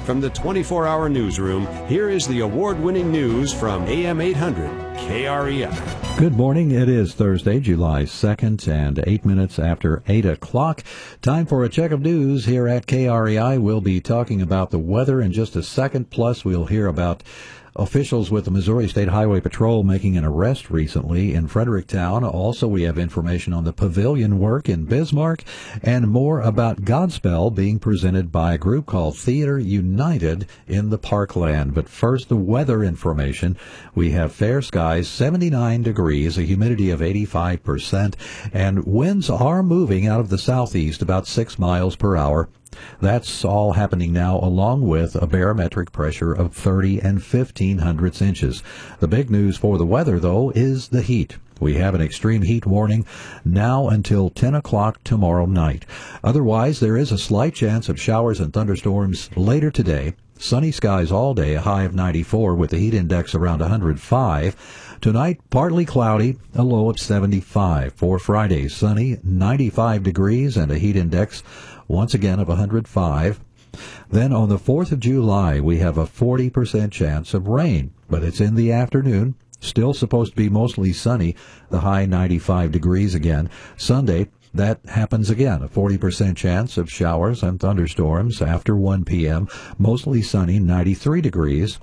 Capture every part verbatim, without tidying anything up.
from the twenty-four hour newsroom, here is the award-winning news from A M eight hundred K R E I. Good morning. It is Thursday, July second, and eight minutes after eight o'clock. Time for a check of news here at K R E I. We'll be talking about the weather in just a second, plus we'll hear about officials with the Missouri State Highway Patrol making an arrest recently in Fredericktown. Also, we have information on the pavilion work in Bismarck and more about Godspell being presented by a group called Theater United in the Parkland. But first, the weather information. We have fair skies, seventy-nine degrees, a humidity of eighty-five percent, and winds are moving out of the southeast about six miles per hour. That's all happening now, along with a barometric pressure of thirty and fifteen hundredths inches. The big news for the weather, though, is the heat. We have an extreme heat warning now until ten o'clock tomorrow night. Otherwise, there is a slight chance of showers and thunderstorms later today. Sunny skies all day, a high of ninety-four with the heat index around one hundred five. Tonight, partly cloudy, a low of seventy-five. For Friday, sunny, ninety-five degrees and a heat index once again of one hundred five. Then on the fourth of July, we have a forty percent chance of rain, but it's in the afternoon. Still supposed to be mostly sunny, the high ninety-five degrees again. Sunday, that happens again, a forty percent chance of showers and thunderstorms after one p.m., mostly sunny, ninety-three degrees.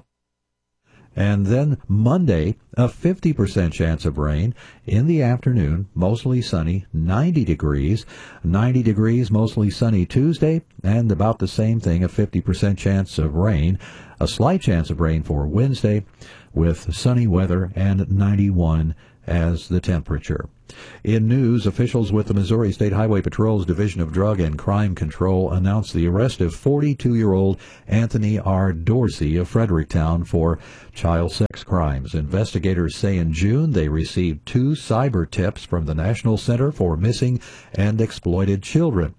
And then Monday, a fifty percent chance of rain in the afternoon, mostly sunny, ninety degrees. ninety degrees, mostly sunny Tuesday, and about the same thing, a fifty percent chance of rain. A slight chance of rain for Wednesday with sunny weather and ninety-one as the temperature. In news, officials with the Missouri State Highway Patrol's Division of Drug and Crime Control announced the arrest of forty-two-year-old Anthony R. Dorsey of Fredericktown for child sex crimes. Investigators say in June they received two cyber tips from the National Center for Missing and Exploited Children.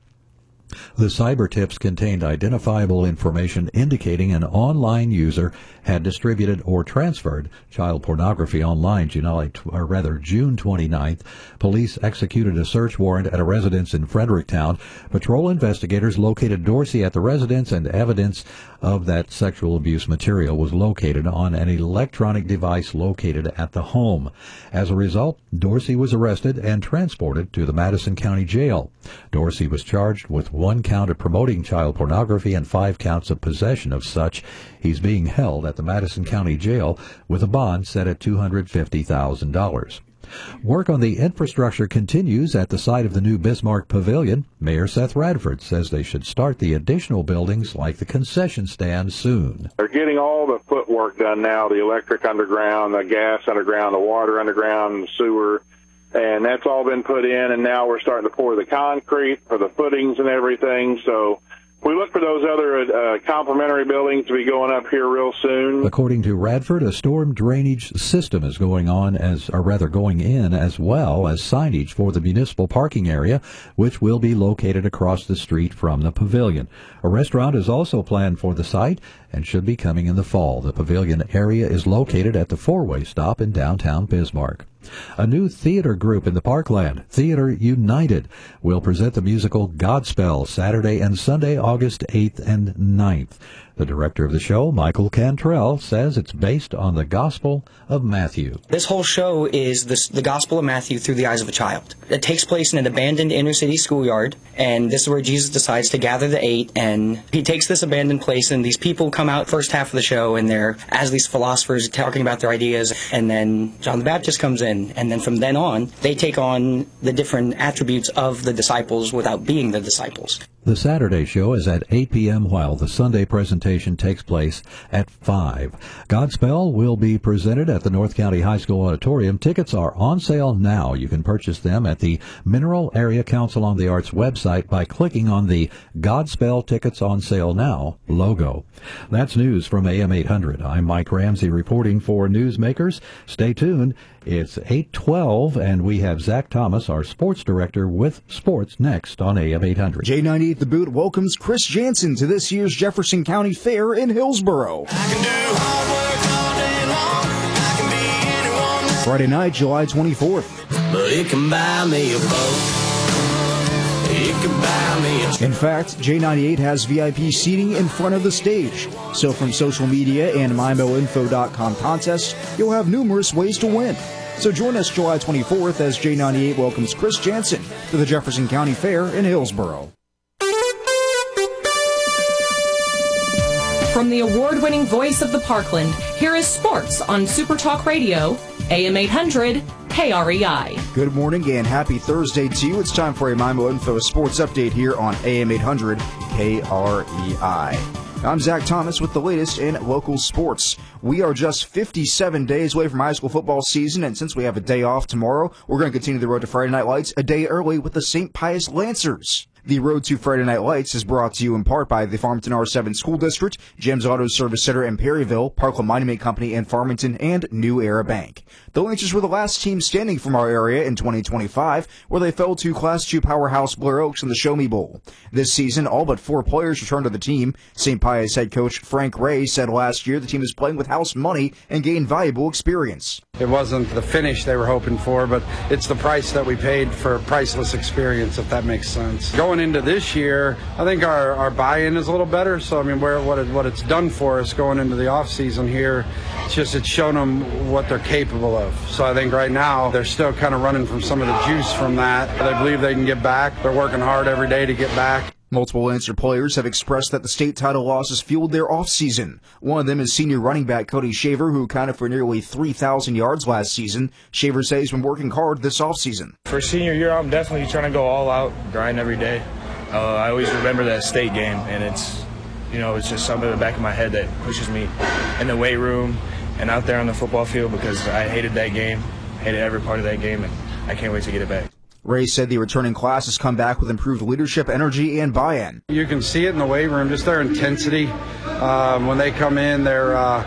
The cyber tips contained identifiable information indicating an online user had distributed or transferred child pornography online. July, or rather June twenty-ninth, police executed a search warrant at a residence in Fredericktown. Patrol investigators located Dorsey at the residence, and evidence of that sexual abuse material was located on an electronic device located at the home. As a result, Dorsey was arrested and transported to the Madison County Jail. Dorsey was charged with one count of promoting child pornography and five counts of possession of such. He's being held at the Madison County Jail with a bond set at two hundred fifty thousand dollars. Work on the infrastructure continues at the site of the new Bismarck Pavilion. Mayor Seth Radford says they should start the additional buildings like the concession stand soon. They're getting all the footwork done now, the electric underground, the gas underground, the water underground, the sewer, and that's all been put in, and now we're starting to pour the concrete for the footings and everything. So we look for those other uh, complementary buildings to be going up here real soon. According to Radford, a storm drainage system is going on as, or rather going in, as well as signage for the municipal parking area, which will be located across the street from the pavilion. A restaurant is also planned for the site and should be coming in the fall. The pavilion area is located at the four-way stop in downtown Bismarck. A new theater group in the Parkland, Theater United, will present the musical Godspell Saturday and Sunday, August eighth and ninth. The director of the show, Michael Cantrell, says it's based on the Gospel of Matthew. This whole show is this, the Gospel of Matthew through the eyes of a child. It takes place in an abandoned inner-city schoolyard, and this is where Jesus decides to gather the eight, and he takes this abandoned place, and these people come out first half of the show, and they're, as these philosophers, talking about their ideas, and then John the Baptist comes in, and then from then on, they take on the different attributes of the disciples without being the disciples. The Saturday show is at eight p.m., while the Sunday presentation takes place at five. Godspell will be presented at the North County High School Auditorium. Tickets are on sale now. You can purchase them at the Mineral Area Council on the Arts website by clicking on the Godspell Tickets on Sale Now logo. That's news from A M eight hundred. I'm Mike Ramsey reporting for Newsmakers. Stay tuned. It's eight twelve, and we have Zach Thomas, our sports director, with sports next on A M eight hundred. J ninety-eight The Boot welcomes Chris Jansen to this year's Jefferson County Fair in Hillsboro. I can do hard work all day long. I can be anyone. Friday night, July twenty-fourth. But it can buy me a boat. You can buy me a In fact, J ninety-eight has V I P seating in front of the stage. So from social media and my mo info dot com contests, you'll have numerous ways to win. So join us July twenty-fourth as J ninety-eight welcomes Chris Jansen to the Jefferson County Fair in Hillsboro. From the award-winning voice of the Parkland, here is sports on Super Talk Radio, A M eight hundred, K R E I. Good morning and happy Thursday to you. It's time for a MyMo Info Sports Update here on A M eight hundred K R E I. I'm Zach Thomas with the latest in local sports. We are just fifty-seven days away from high school football season, and since we have a day off tomorrow, we're going to continue the road to Friday Night Lights a day early with the Saint Pius Lancers. The Road to Friday Night Lights is brought to you in part by the Farmington R seven School District, Jim's Auto Service Center in Perryville, Parkland Monument Company in Farmington, and New Era Bank. The Lancers were the last team standing from our area in twenty twenty-five, where they fell to Class two powerhouse Blair Oaks in the Show Me Bowl. This season, all but four players returned to the team. Saint Pius head coach Frank Ray said last year the team is playing with house money and gained valuable experience. It wasn't the finish they were hoping for, but it's the price that we paid for priceless experience, if that makes sense. Going into this year, I think our, our buy-in is a little better. So, I mean, where what, it, what it's done for us going into the off-season here, it's just it's shown them what they're capable of. So I think right now they're still kind of running from some of the juice from that. They believe they can get back. They're working hard every day to get back. Multiple Lancer players have expressed that the state title losses fueled their offseason. One of them is senior running back Cody Shaver, who accounted for nearly three thousand yards last season. Shaver says he's been working hard this offseason. For senior year, I'm definitely trying to go all out, grind every day. Uh, I always remember that state game, and it's, you know, it's just something in the back of my head that pushes me in the weight room and out there on the football field because I hated that game, hated every part of that game, and I can't wait to get it back. Ray said the returning class has come back with improved leadership, energy, and buy-in. You can see it in the weight room, just their intensity. Um, when they come in, they're uh,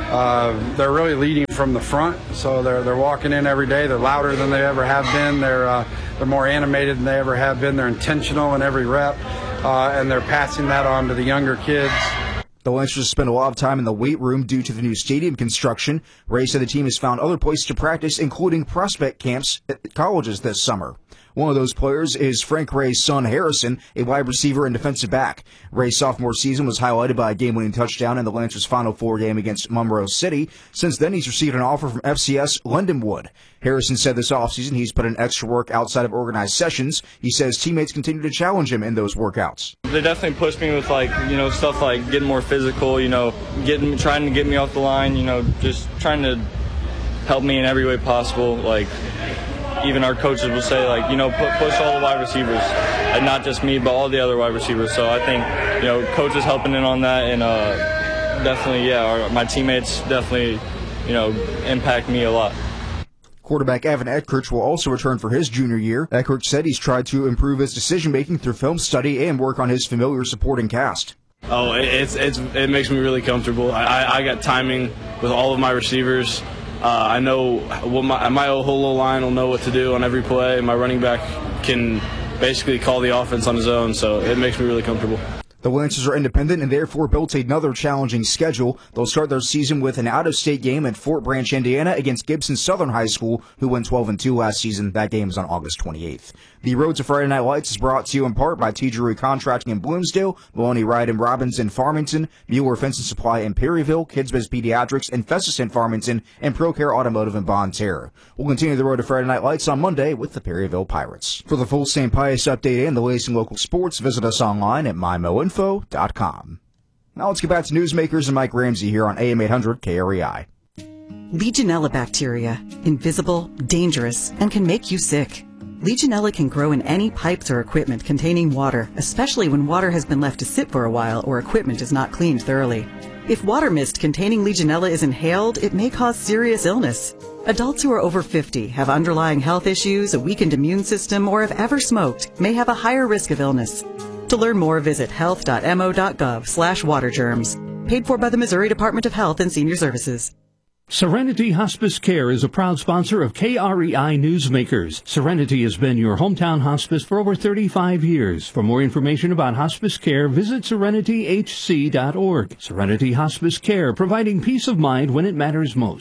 uh, they're really leading from the front. So they're they're walking in every day. They're louder than they ever have been. They're uh, they're more animated than they ever have been. They're intentional in every rep, uh, and they're passing that on to the younger kids. The Lancers spent a lot of time in the weight room due to the new stadium construction. Ray said the team has found other places to practice, including prospect camps at colleges this summer. One of those players is Frank Ray's son, Harrison, a wide receiver and defensive back. Ray's sophomore season was highlighted by a game-winning touchdown in the Lancers' Final Four game against Monroe City. Since then, he's received an offer from F C S Lindenwood. Harrison said this offseason he's put in extra work outside of organized sessions. He says teammates continue to challenge him in those workouts. They definitely pushed me with, like, you know, stuff like getting more physical, you know, getting, trying to get me off the line, you know, just trying to help me in every way possible, like, even our coaches will say, like, you know, put, push all the wide receivers, and not just me, but all the other wide receivers. So I think, you know, coaches helping in on that, and uh, definitely, yeah, our, my teammates definitely, you know, impact me a lot. Quarterback Evan Eckert will also return for his junior year. Eckert said he's tried to improve his decision-making through film study and work on his familiar supporting cast. Oh, it's it's it makes me really comfortable. I, I got timing with all of my receivers. Uh, I know what my, my whole line will know what to do on every play. My running back can basically call the offense on his own, so it makes me really comfortable. The Lancers are independent and therefore built another challenging schedule. They'll start their season with an out-of-state game at Fort Branch, Indiana against Gibson Southern High School, who went twelve and two last season. That game is on August twenty-eighth. The Road to Friday Night Lights is brought to you in part by T. Drury Contracting in Bloomsdale, Maloney Ride and Robbins in Farmington, Mueller Fence and Supply in Perryville, Kids Biz Pediatrics and Festus in Farmington, and ProCare Automotive in Bonne Terre. We'll continue the Road to Friday Night Lights on Monday with the Perryville Pirates. For the full Saint Pius update and the latest in local sports, visit us online at my mo info dot com. Now let's get back to Newsmakers and Mike Ramsey here on A M eight hundred K R E I. Legionella bacteria, invisible, dangerous, and can make you sick. Legionella can grow in any pipes or equipment containing water, especially when water has been left to sit for a while or equipment is not cleaned thoroughly. If water mist containing Legionella is inhaled, it may cause serious illness. Adults who are over fifty, have underlying health issues, a weakened immune system, or have ever smoked may have a higher risk of illness. To learn more, visit health dot m o dot gov slash water germs. Paid for by the Missouri Department of Health and Senior Services. Serenity Hospice Care is a proud sponsor of K R E I Newsmakers. Serenity has been your hometown hospice for over thirty-five years. For more information about hospice care, visit serenity h c dot org. Serenity Hospice Care, providing peace of mind when it matters most.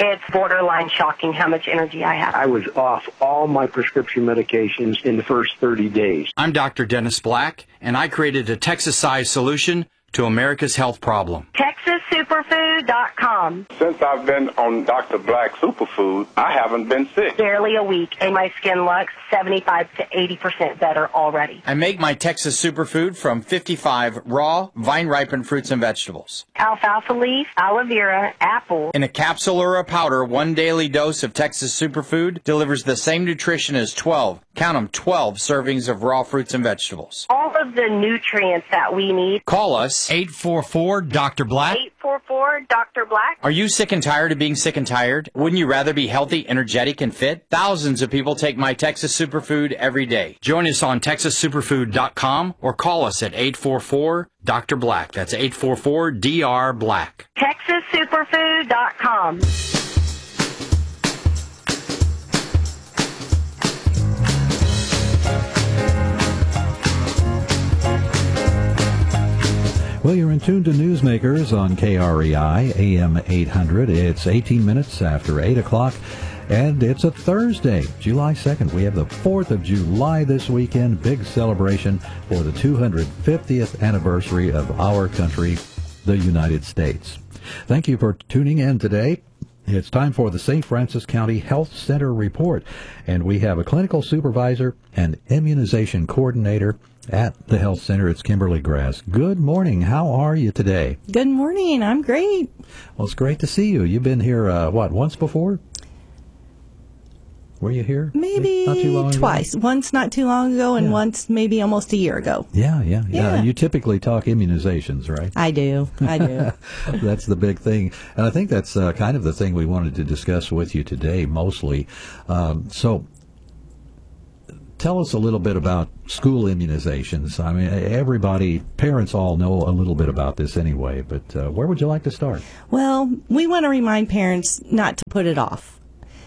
It's borderline shocking how much energy I have. I was off all my prescription medications in the first thirty days. I'm Doctor Dennis Black, and I created a Texas-sized solution to America's health problem. Texas Superfood dot com. Since I've been on Doctor Black Superfood, I haven't been sick. Barely a week, and my skin looks seventy-five to eighty percent better already. I make my Texas Superfood from fifty-five raw, vine-ripened fruits and vegetables. Alfalfa leaf, aloe vera, apple. In a capsule or a powder, one daily dose of Texas Superfood delivers the same nutrition as twelve, count them, twelve servings of raw fruits and vegetables. All of the nutrients that we need. Call us, eight four four, Doctor Black. eight four four, Doctor Black. Are you sick and tired of being sick and tired? Wouldn't you rather be healthy, energetic, and fit? Thousands of people take my Texas Superfood every day. Join us on Texas Superfood dot com or call us at eight four four, Doctor Black. That's eight four four, D R Black. Texas Superfood dot com. Well, you're in tune to Newsmakers on K R E I, A M eight hundred. It's eighteen minutes after eight o'clock, and it's a Thursday, July second. We have the fourth of July this weekend, big celebration for the two hundred fiftieth anniversary of our country, the United States. Thank you for tuning in today. It's time for the Saint Francis County Health Center Report, and we have a clinical supervisor and immunization coordinator at the health center. It's Kimberly Grass. Good morning. How are you today? Good morning. I'm great. Well, it's great to see you. You've been here, uh, what, once before? Were you here? Maybe not too long ago? Twice. Once not too long ago, and Yeah. once maybe almost a year ago. Yeah, yeah, yeah, Yeah. You typically talk immunizations, right? I do. I do. That's the big thing. And I think that's uh, kind of the thing we wanted to discuss with you today, mostly. Um, so tell us a little bit about school immunizations. I mean, everybody, parents all know a little bit about this anyway, but uh, where would you like to start? Well, we want to remind parents not to put it off.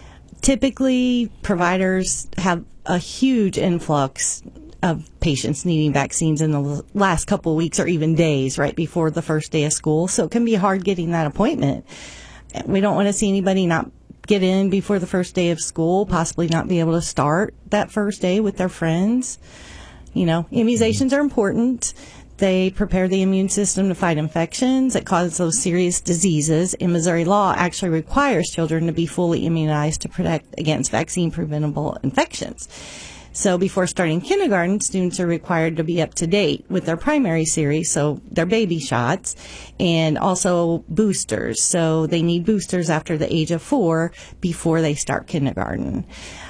Typically, providers have a huge influx of patients needing vaccines in the last couple of weeks or even days right before the first day of school, so it can be hard getting that appointment. We don't want to see anybody not get in before the first day of school, possibly not be able to start that first day with their friends. You know, immunizations are important. They prepare the immune system to fight infections that cause those serious diseases. And Missouri law actually requires children to be fully immunized to protect against vaccine-preventable infections. So before starting kindergarten, students are required to be up to date with their primary series, so their baby shots, and also boosters. So they need boosters after the age of four before they start kindergarten.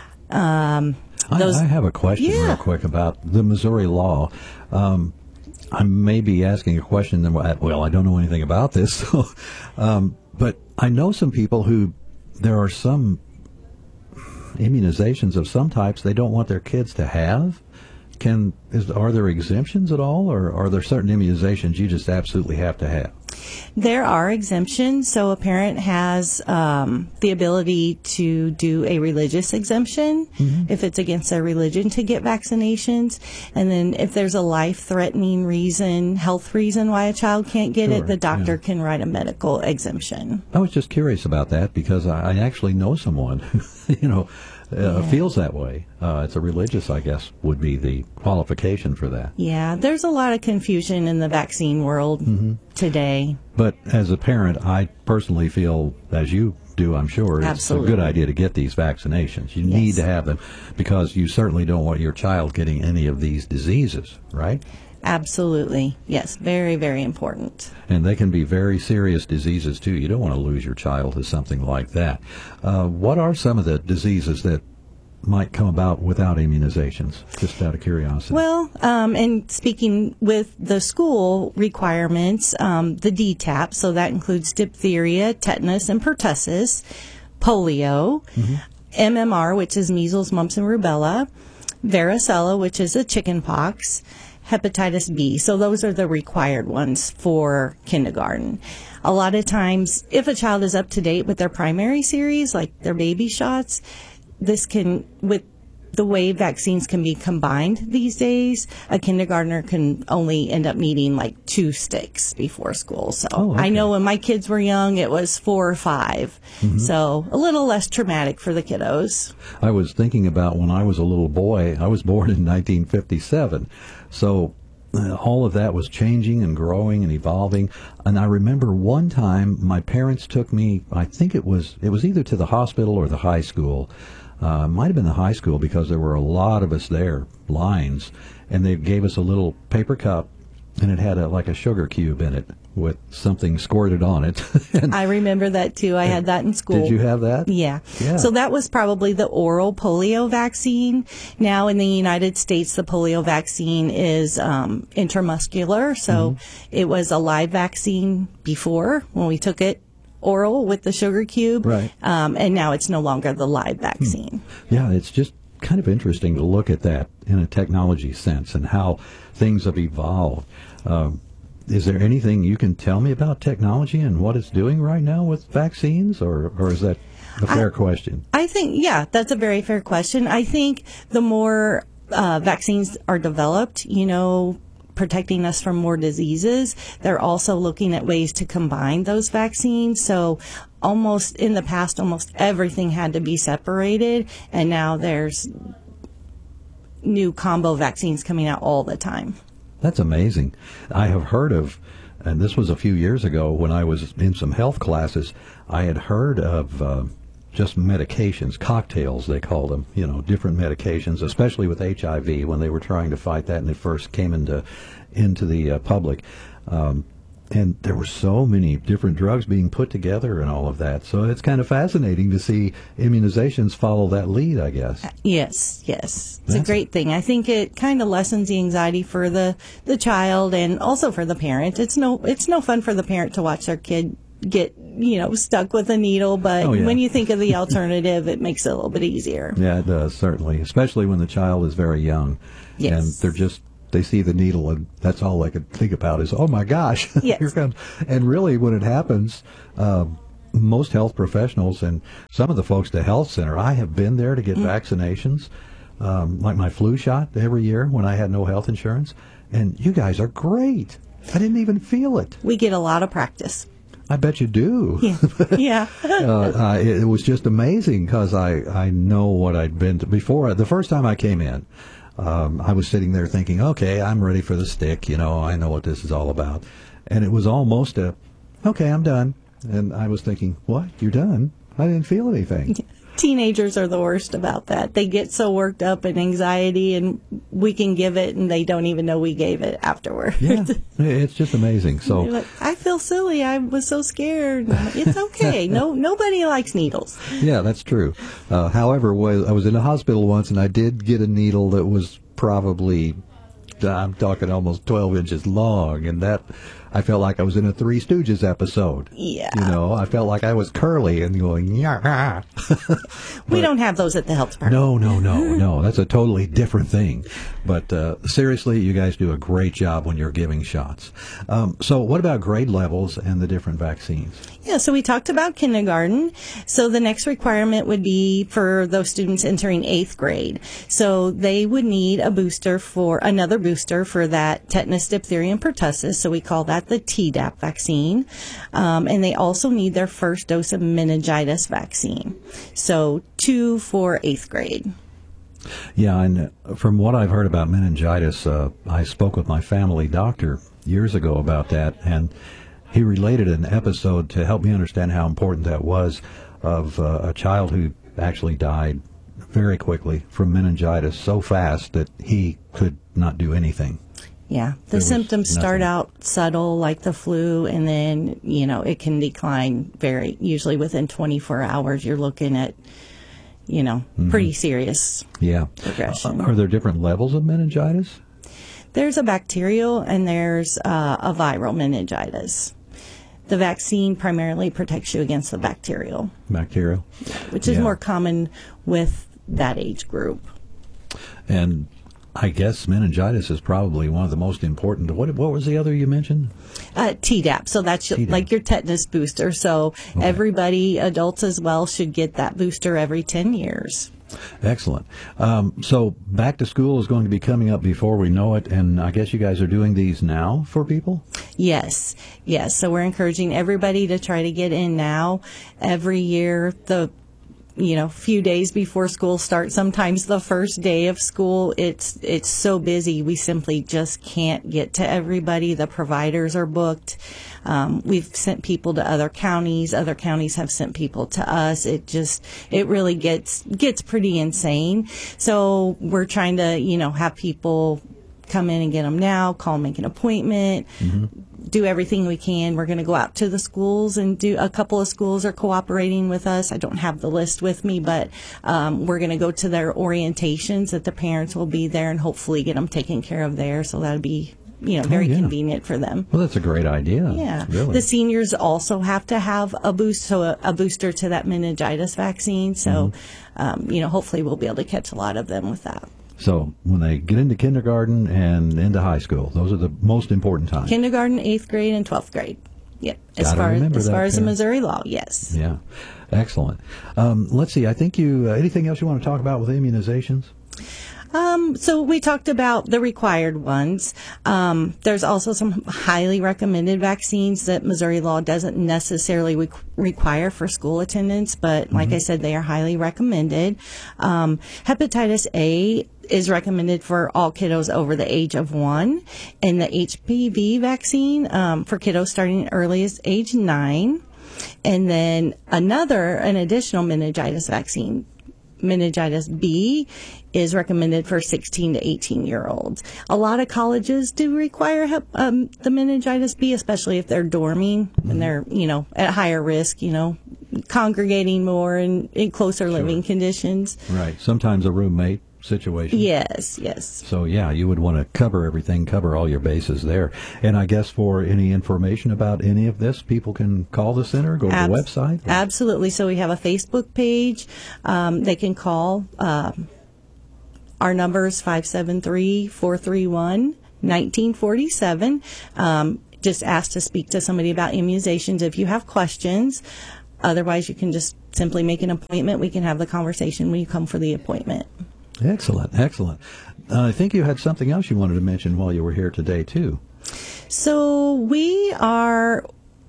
Um, those, I, I have a question yeah. real quick about the Missouri law. Um, I may be asking a question that, well, I don't know anything about this, so, um, but I know some people who, there are some immunizations of some types they don't want their kids to have. Can is are there exemptions at all, or are there certain immunizations you just absolutely have to have? There are exemptions. So a parent has um, the ability to do a religious exemption mm-hmm. if it's against their religion to get vaccinations. And then if there's a life-threatening reason, health reason why a child can't get Sure, it, the doctor yeah. can write a medical exemption. I was just curious about that because I, I actually know someone who, you know, Uh, Yeah. feels that way. Uh, it's a religious, I guess, would be the qualification for that. Yeah, there's a lot of confusion in the vaccine world Mm-hmm. today. But as a parent, I personally feel, as you do, I'm sure, Absolutely. it's a good idea to get these vaccinations. You Yes. need to have them because you certainly don't want your child getting any of these diseases, right? Absolutely. Yes, very, very important. And they can be very serious diseases, too. You don't want to lose your child to something like that. Uh, what are some of the diseases that might come about without immunizations, just out of curiosity? Well, um, and speaking with the school requirements, um, the D TAP, so that includes diphtheria, tetanus, and pertussis, polio, mm-hmm. M M R, which is measles, mumps, and rubella, varicella, which is a chicken pox, hepatitis B. So those are the required ones for kindergarten. A lot of times, if a child is up to date with their primary series, like their baby shots, this can, with the way vaccines can be combined these days, a kindergartner can only end up needing like two sticks before school. So Oh, okay. I know when my kids were young, it was four or five. Mhm. So a little less traumatic for the kiddos. I was thinking about when I was a little boy. I was born in nineteen fifty-seven, so uh, all of that was changing and growing and evolving. And I remember one time my parents took me. I think it was it was either to the hospital or the high school. Uh, it might have been the high school because there were a lot of us there, lines, and they gave us a little paper cup, and it had a, like a sugar cube in it with something squirted on it. And I remember that too. I had that in school. did you have that? Yeah. Yeah. So that was probably the oral polio vaccine. Now in the United States, the polio vaccine is um, intramuscular. So Mm-hmm. it was a live vaccine before when we took it oral with the sugar cube. Right. Um, and now it's no longer the live vaccine. Yeah, it's just kind of interesting to look at that in a technology sense and how things have evolved. Um, is there anything you can tell me about technology and what it's doing right now with vaccines, or, or is that a fair question? I think, yeah, that's a very fair question. I think the more uh, vaccines are developed, you know, protecting us from more diseases, they're also looking at ways to combine those vaccines. So almost in the past, almost everything had to be separated, and now there's new combo vaccines coming out all the time. That's amazing. I have heard of, and this was a few years ago when I was in some health classes, I had heard of uh, just medications, cocktails they called them, you know, different medications, especially with H I V when they were trying to fight that and it first came into into the uh, public. Um, and there were so many different drugs being put together and all of that. So it's kind of fascinating to see immunizations follow that lead, I guess. Yes, yes. It's That's- a great thing. I think it kind of lessens the anxiety for the, the child and also for the parent. It's no it's no fun for the parent to watch their kid get, you know, stuck with a needle, but Oh, yeah. when you think of the alternative, it makes it a little bit easier. Yeah, it does, certainly, especially when the child is very young. Yes. And they're just, they see the needle and that's all they can think about is, oh my gosh, Yes. here comes. And really when it happens, um, most health professionals and some of the folks at the health center, I have been there to get Mm. vaccinations, um, like my flu shot every year when I had no health insurance. And you guys are great. I didn't even feel it. We get a lot of practice. I bet you do. Yeah. yeah. uh, uh, it, it was just amazing because I, I know what I'd been to before. The first time I came in, um, I was sitting there thinking, okay, I'm ready for the stick. You know, I know what this is all about. And it was almost a, okay, I'm done. And I was thinking, what? You're done? I didn't feel anything. Teenagers are the worst about that. They get so worked up and anxiety, and we can give it, and they don't even know we gave it afterwards. Yeah, it's just amazing. They're So, like, I feel silly. I was so scared. I'm like, it's okay. No, nobody likes needles. yeah, that's true. Uh, however, was, I was in a hospital once, and I did get a needle that was probably, I'm talking almost twelve inches long, and that I felt like I was in a Three Stooges episode. Yeah. You know, I felt like I was Curly and going, yeah. We don't have those at the health department. No, no, no, no. That's a totally different thing. But uh, seriously, you guys do a great job when you're giving shots. Um, so what about grade levels and the different vaccines? Yeah, so we talked about kindergarten. So the next requirement would be for those students entering eighth grade. So they would need a booster for another booster for that tetanus, diphtheria, and pertussis. So we call that the Tdap vaccine. Um, and they also need their first dose of meningitis vaccine. So two for eighth grade. Yeah, and from what I've heard about meningitis, uh, I spoke with my family doctor years ago about that, and he related an episode to help me understand how important that was of uh, a child who actually died very quickly from meningitis so fast that he could not do anything. Yeah, the There was symptoms start nothing. out subtle like the flu, and then, you know, it can decline very, usually within twenty-four hours. You're looking at, you know, Mhm. pretty serious Yeah. progression. Uh, are there different levels of meningitis? There's a bacterial and there's uh, a viral meningitis. The vaccine primarily protects you against the bacterial, Bacterial? which is Yeah. more common with that age group. And I guess meningitis is probably one of the most important. What what was the other you mentioned? Uh, Tdap, so that's your, Tdap. like your tetanus booster. So everybody, adults as well, should get that booster every ten years. Excellent. Um, so back to school is going to be coming up before we know it, and I guess you guys are doing these now for people? Yes, yes. So we're encouraging everybody to try to get in now. Every year, the you know, few days before school starts, sometimes the first day of school, it's it's so busy. We simply just can't get to everybody. The providers are booked. Um, we've sent people to other counties. Other counties have sent people to us. It just, it really gets gets pretty insane. So we're trying to, you know, have people come in and get them now, call, make an appointment, mm-hmm. do everything we can. We're going to go out to the schools and do, a couple of schools are cooperating with us. I don't have the list with me, but um, we're going to go to their orientations that the parents will be there and hopefully get them taken care of there. So that'll be, you know, very oh, yeah. convenient for them. Well, that's a great idea. Yeah. Really. The seniors also have to have a boost, so a, a booster to that meningitis vaccine. So, mm-hmm. um, you know, hopefully we'll be able to catch a lot of them with that. So when they get into kindergarten and into high school, those are the most important times. Kindergarten, eighth grade, and twelfth grade. Yep. As Gotta far as, as that, far as the Karen. Missouri law, yes. Yeah. Excellent. Um, let's see. I think you. Uh, anything else you want to talk about with immunizations? Um, so we talked about the required ones. Um, there's also some highly recommended vaccines that Missouri law doesn't necessarily re- require for school attendance, but like mm-hmm. I said, they are highly recommended. Um, hepatitis A is recommended for all kiddos over the age of one, and the H P V vaccine um, for kiddos starting early as age nine, and then another, an additional meningitis vaccine, meningitis B, is recommended for sixteen to eighteen year olds. A lot of colleges do require hep, um, the meningitis B, especially if they're dorming mm-hmm. and they're, you know, at higher risk, you know, congregating more in, in closer sure. living conditions. Right. Sometimes a roommate situation. Yes, yes. So, yeah, you would want to cover everything, cover all your bases there. And I guess for any information about any of this, people can call the center, go to Abs- the website? Or? Absolutely. So we have a Facebook page. Um, they can call. Um, our number is five seven three, four three one, one nine four seven. Um, just ask to speak to somebody about immunizations if you have questions. Otherwise, you can just simply make an appointment. We can have the conversation when you come for the appointment. Excellent, excellent. Uh, I think you had something else you wanted to mention while you were here today, too. So we are...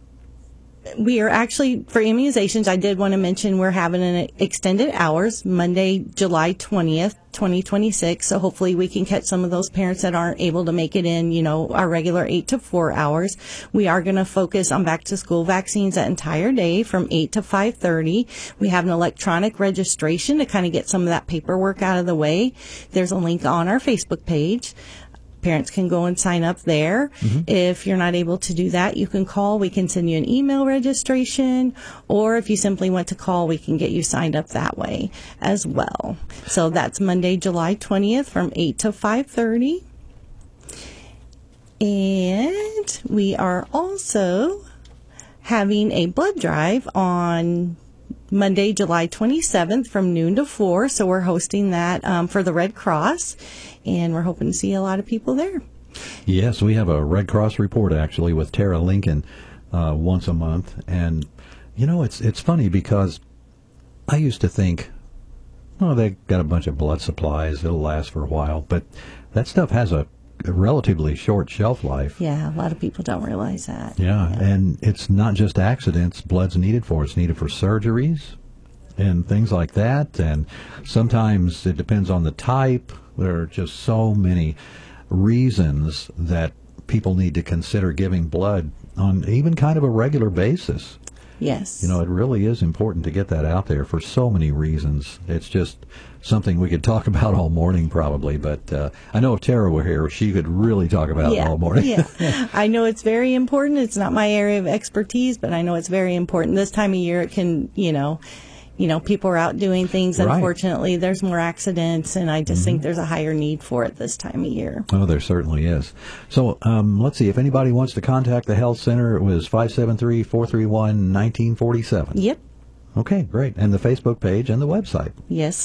We are actually, for immunizations, I did want to mention we're having an extended hours Monday, July twentieth, twenty twenty-six. So hopefully we can catch some of those parents that aren't able to make it in, you know, our regular eight to four hours. We are going to focus on back to school vaccines that entire day from eight to five thirty. We have an electronic registration to kind of get some of that paperwork out of the way. There's a link on our Facebook page. Parents can go and sign up there. Mm-hmm. If you're not able to do that, you can call. We can send you an email registration, or if you simply want to call, we can get you signed up that way as well. So that's Monday, July twentieth from eight to five thirty. And we are also having a blood drive on Monday, July twenty-seventh from noon to four. So we're hosting that um, for the Red Cross, and we're hoping to see a lot of people there. Yes, we have a Red Cross report, actually, with Tara Lincoln uh, once a month. And, you know, it's it's funny because I used to think, oh, they got a bunch of blood supplies. It'll last for a while. But that stuff has a a relatively short shelf life. Yeah, a lot of people don't realize that. Yeah, yeah, and it's not just accidents blood's needed for. It's needed for surgeries and things like that, and sometimes it depends on the type. There are just so many reasons that people need to consider giving blood on even kind of a regular basis. Yes. You know, it really is important to get that out there for so many reasons. It's just something we could talk about all morning probably, but uh, I know if Tara were here, she could really talk about yeah. it all morning. yeah. I know it's very important. It's not my area of expertise, but I know it's very important. This time of year, it can, you know, you know, people are out doing things. Right. Unfortunately, there's more accidents, and I just mm-hmm. think there's a higher need for it this time of year. Oh, there certainly is. So um, let's see. If anybody wants to contact the health center, it was five seven three, four three one, one nine four seven. Yep. Okay, great. And the Facebook page and the website. Yes.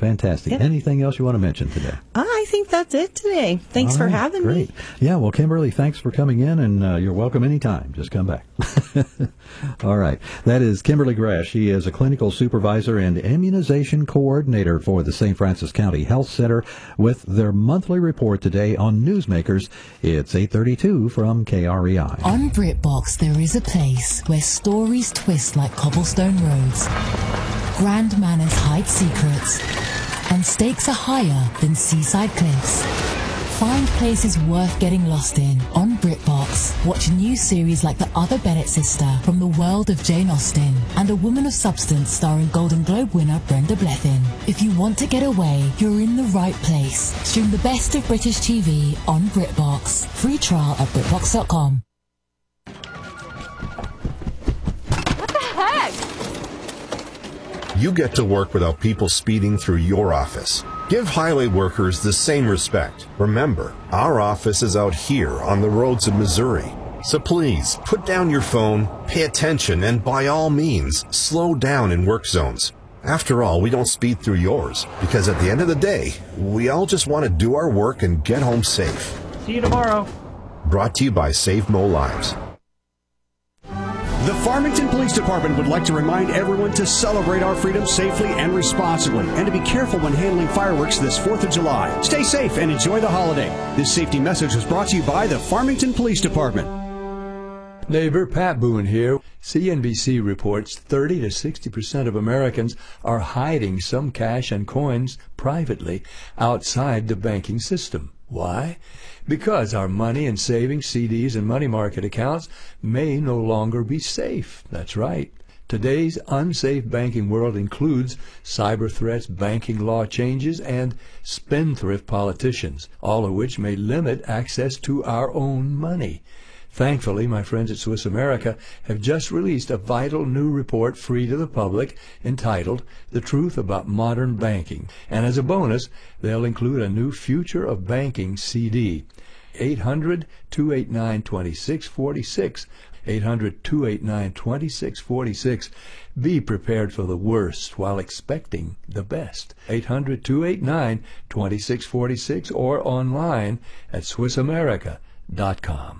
fantastic. Yep. Anything else you want to mention today? I think that's it today. Thanks All for right, having great. me. Yeah, well, Kimberly, thanks for coming in, and uh, you're welcome anytime. Just come back. All right. That is Kimberly Grash. She is a clinical supervisor and immunization coordinator for the Saint Francis County Health Center with their monthly report today on Newsmakers. It's eight thirty-two from K R E I. On BritBox, there is a place where stories twist like cobblestone roads, grand manners hide secrets, and stakes are higher than seaside cliffs. Find places worth getting lost in on BritBox. Watch new series like The Other Bennett Sister from the world of Jane Austen and A Woman of Substance starring Golden Globe winner Brenda Blethyn. If you want to get away, you're in the right place. Stream the best of British T V on BritBox. Free trial at BritBox dot com. What the heck? You get to work without people speeding through your office. Give highway workers the same respect. Remember, our office is out here on the roads of Missouri. So please, put down your phone, pay attention, and by all means, slow down in work zones. After all, we don't speed through yours, because at the end of the day, we all just want to do our work and get home safe. See you tomorrow. Brought to you by Save Mo Lives. The Farmington Police Department would like to remind everyone to celebrate our freedom safely and responsibly, and to be careful when handling fireworks this fourth of July. Stay safe and enjoy the holiday. This safety message was brought to you by the Farmington Police Department. Neighbor Pat Boone here. C N B C reports thirty to sixty percent of Americans are hiding some cash and coins privately outside the banking system. Why? Because our money and savings, C Ds, and money market accounts may no longer be safe. That's right. Today's unsafe banking world includes cyber threats, banking law changes, and spendthrift politicians, all of which may limit access to our own money. Thankfully, my friends at Swiss America have just released a vital new report free to the public entitled The Truth About Modern Banking. And as a bonus, they'll include a new Future of Banking C D. eight hundred, two eight nine, two six four six. eight hundred, two eight nine, two six four six. Be prepared for the worst while expecting the best. eight hundred, two eight nine, two six four six or online at Swiss America dot com.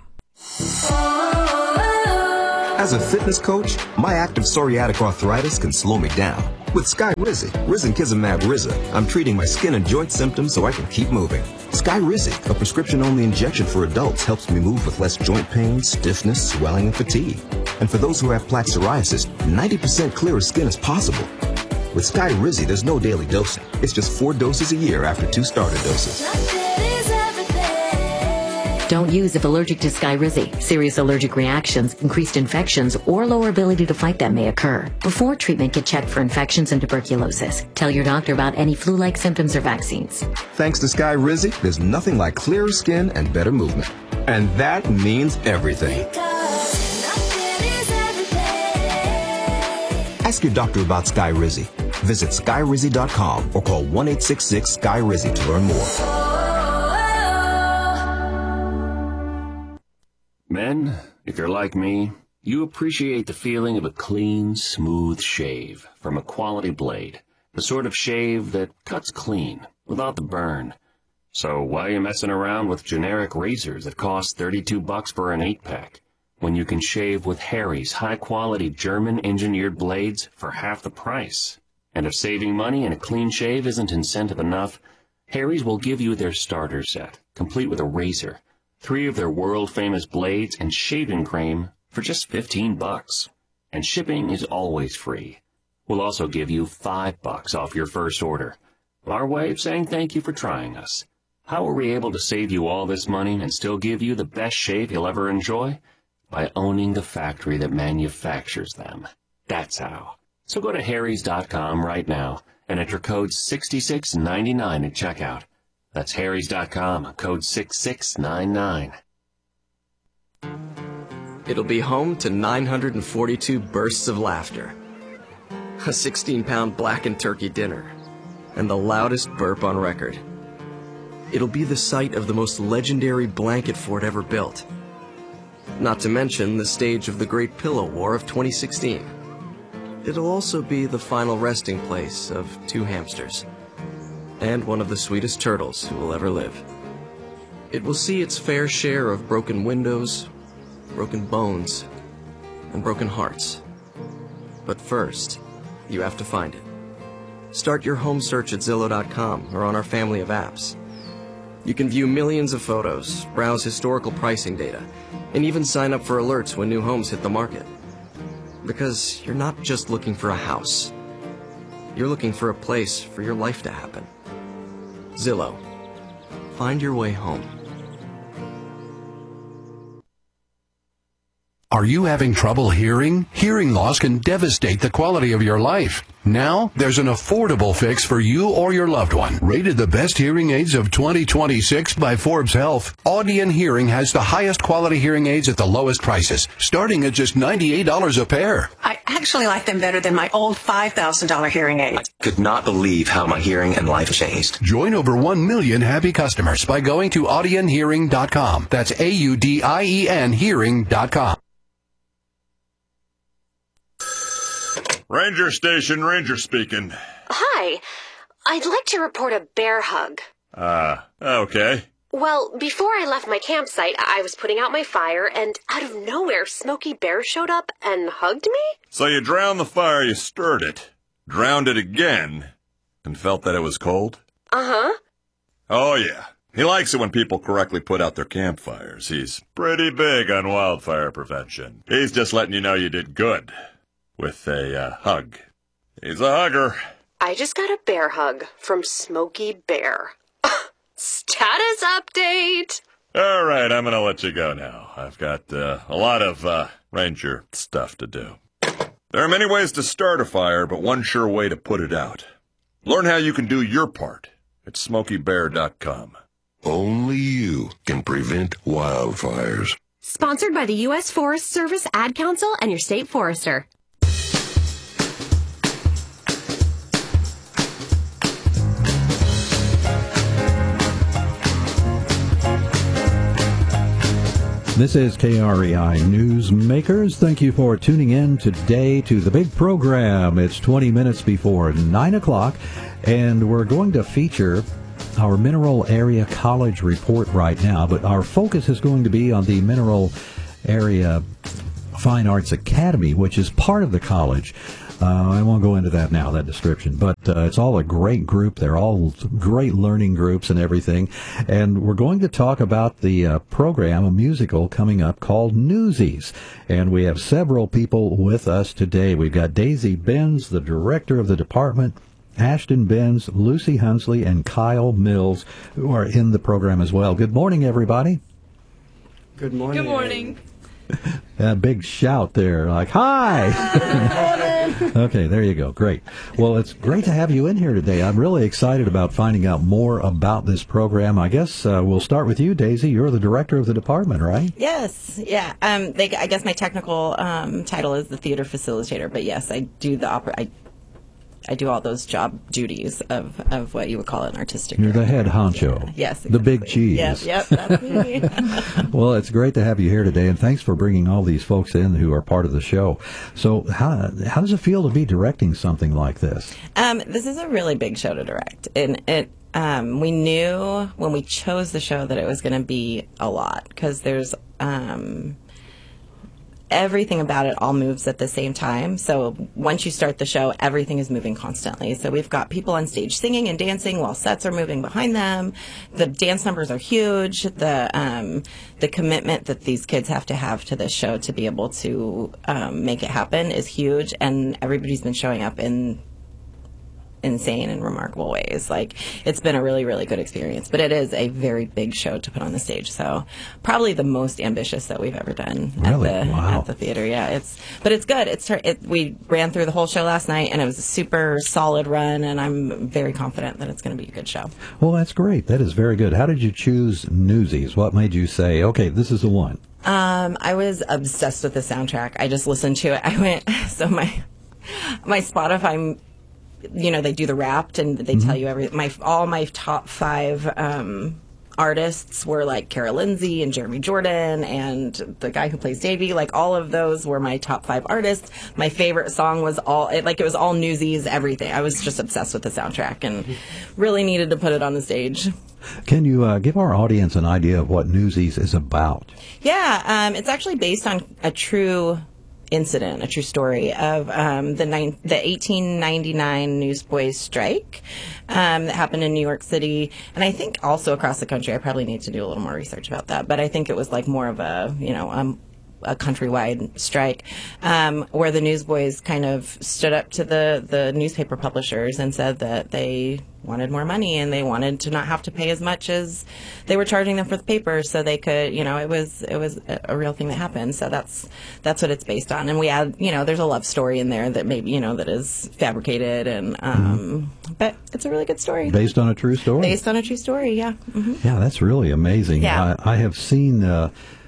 As a fitness coach, my active psoriatic arthritis can slow me down. With Skyrizi, Risankizumab Riza, I'm treating my skin and joint symptoms so I can keep moving. Skyrizi, a prescription-only injection for adults, helps me move with less joint pain, stiffness, swelling, and fatigue. And for those who have plaque psoriasis, ninety percent clearer skin is possible. With Skyrizi, there's no daily dosing. It's just four doses a year after two starter doses. Don't use if allergic to Skyrizi. Serious allergic reactions, increased infections, or lower ability to fight them may occur. Before treatment, get checked for infections and tuberculosis. Tell your doctor about any flu-like symptoms or vaccines. Thanks to Skyrizi, there's nothing like clearer skin and better movement. And that means everything. Ask your doctor about Skyrizi. Visit Skyrizi dot com or call one eight six six Sky Rizi to learn more. Men, if you're like me, you appreciate the feeling of a clean, smooth shave from a quality blade. The sort of shave that cuts clean, without the burn. So why are you messing around with generic razors that cost thirty-two bucks for an eight-pack, when you can shave with Harry's high-quality German-engineered blades for half the price? And if saving money and a clean shave isn't incentive enough, Harry's will give you their starter set, complete with a razor, three of their world-famous blades, and shaving cream for just fifteen bucks. And shipping is always free. We'll also give you five bucks off your first order. Our way of saying thank you for trying us. How are we able to save you all this money and still give you the best shave you'll ever enjoy? By owning the factory that manufactures them. That's how. So go to Harry's dot com right now and enter code sixty-six ninety-nine at checkout. That's Harry's dot com, code six six nine nine. It'll be home to nine hundred forty-two bursts of laughter, a sixteen pound blackened turkey dinner, and the loudest burp on record. It'll be the site of the most legendary blanket fort ever built, not to mention the stage of the Great Pillow War of twenty sixteen. It'll also be the final resting place of two hamsters, and one of the sweetest turtles who will ever live. It will see its fair share of broken windows, broken bones, and broken hearts. But first, you have to find it. Start your home search at Zillow dot com or on our family of apps. You can view millions of photos, browse historical pricing data, and even sign up for alerts when new homes hit the market. Because you're not just looking for a house. You're looking for a place for your life to happen. Zillow. Find your way home. Are you having trouble hearing? Hearing loss can devastate the quality of your life. Now, there's an affordable fix for you or your loved one. Rated the best hearing aids of twenty twenty-six by Forbes Health, Audion Hearing has the highest quality hearing aids at the lowest prices, starting at just ninety-eight dollars a pair. I actually like them better than my old five thousand dollars hearing aids. I could not believe how my hearing and life changed. Join over one million happy customers by going to audion hearing dot com. That's A U D I E N hearing dot com. Ranger Station, Ranger speaking. Hi. I'd like to report a bear hug. Ah, uh, okay. Well, before I left my campsite, I was putting out my fire, and out of nowhere, Smokey Bear showed up and hugged me? So you drowned the fire, you stirred it, drowned it again, and felt that it was cold? Uh-huh. Oh, yeah. He likes it when people correctly put out their campfires. He's pretty big on wildfire prevention. He's just letting you know you did good. With a uh, hug. He's a hugger. I just got a bear hug from Smokey Bear. Status update! All right, I'm going to let you go now. I've got uh, a lot of uh, ranger stuff to do. There are many ways to start a fire, but one sure way to put it out. Learn how you can do your part at smokey bear dot com. Only you can prevent wildfires. Sponsored by the U S Forest Service, Ad Council, and your state forester. This is K R E I Newsmakers. Thank you for tuning in today to the big program. It's twenty minutes before nine o'clock, and we're going to feature our Mineral Area College report right now, but our focus is going to be on the Mineral Area Fine Arts Academy, which is part of the college. Uh, I won't go into that now, that description, but uh, it's all a great group. They're all great learning groups and everything. And we're going to talk about the uh, program, a musical coming up called Newsies. And we have several people with us today. We've got Daisy Benz, the director of the department, Ashton Benz, Lucy Hunsley, and Kyle Mills, who are in the program as well. Good morning, everybody. Good morning. Good morning. A big shout there, like, hi! Okay, there you go. Great. Well, it's great to have you in here today. I'm really excited about finding out more about this program. I guess uh, we'll start with you, Daisy. You're the director of the department, right? Yes. Yeah. Um, they, I guess my technical um, title is the theater facilitator, but yes, I do the opera. I, I do all those job duties of, of what you would call an artistic You're director. the head honcho. Yeah. Yes, exactly. The big cheese. Yep, yep, that's me. Well, it's great to have you here today, and thanks for bringing all these folks in who are part of the show. So how how does it feel to be directing something like this? Um, this is a really big show to direct, and it um, we knew when we chose the show that it was going to be a lot, because there's um, everything about it all moves at the same time. So once you start the show, everything is moving constantly. So we've got people on stage singing and dancing while sets are moving behind them. The dance numbers are huge. The um, the commitment that these kids have to have to this show to be able to um, make it happen is huge. And everybody's been showing up in insane and remarkable ways. Like, it's been a really, really good experience, but it is a very big show to put on the stage. So probably the most ambitious that we've ever done really? at the Wow. at the theater. Yeah, it's but it's good. It's it, we ran through the whole show last night, and it was a super solid run, and I'm very confident that it's going to be a good show. Well, that's great. That is very good. How did you choose Newsies? What made you say, okay, this is the one? Um, I was obsessed with the soundtrack. I just listened to it. I went so my my Spotify. You know, they do the Wrapped, and they mm-hmm. tell you every my all my top five um, artists were like Kara Lindsay and Jeremy Jordan and the guy who plays Davey. Like all of those were my top five artists. My favorite song was all it, like it was all Newsies, everything. I was just obsessed with the soundtrack and really needed to put it on the stage. Can you uh, give our audience an idea of what Newsies is about? Yeah, um, it's actually based on a true incident, a true story of um, the nine, the eighteen ninety-nine Newsboys strike um, that happened in New York City, and I think also across the country. I probably need to do a little more research about that, but I think it was like more of a, you know, um, a countrywide strike um, where the Newsboys kind of stood up to the, the newspaper publishers and said that they wanted more money and they wanted to not have to pay as much as they were charging them for the paper, so they could, you know, it was it was a, a real thing that happened. So that's that's what it's based on. And we add, you know, there's a love story in there that maybe, you know, that is fabricated, and um, mm-hmm. but it's a really good story. Based on a true story. Based on a true story, yeah. Mm-hmm. Yeah, that's really amazing. Yeah. I, I have seen Uh,